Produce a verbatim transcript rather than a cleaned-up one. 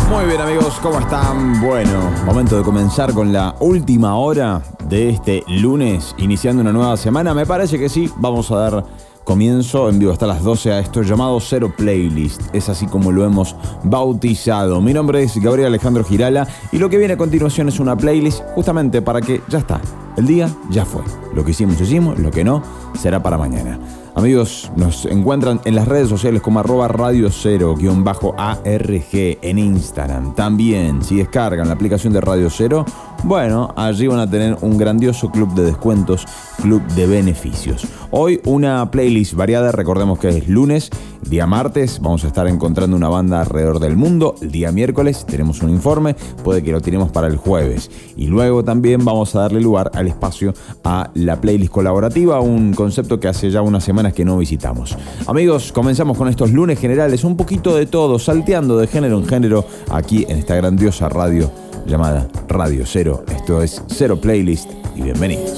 Muy bien, amigos, ¿cómo están? Bueno, momento de comenzar con la última hora de este lunes, iniciando una nueva semana. Me parece que sí, vamos a dar comienzo en vivo hasta las doce a esto llamado Cero Playlist. Es así como lo hemos bautizado. Mi nombre es Gabriel Alejandro Girala y lo que viene a continuación es una playlist justamente para que ya está. El día ya fue. Lo que hicimos, hicimos. Lo que no, será para mañana. Amigos, nos encuentran en las redes sociales como arroba radio cero guión bajo A R G en Instagram. También, si descargan la aplicación de Radio Cero, bueno, allí van a tener un grandioso club de descuentos, club de beneficios. Hoy una playlist variada, recordemos que es lunes. Día martes vamos a estar encontrando una banda alrededor del mundo. El día miércoles tenemos un informe, puede que lo tiremos para el jueves. Y luego también vamos a darle lugar al espacio a la playlist colaborativa, un concepto que hace ya unas semanas que no visitamos. Amigos, comenzamos con estos lunes generales, un poquito de todo, salteando de género en género aquí en esta grandiosa radio llamada Radio Cero. Esto es Cero Playlist y bienvenidos.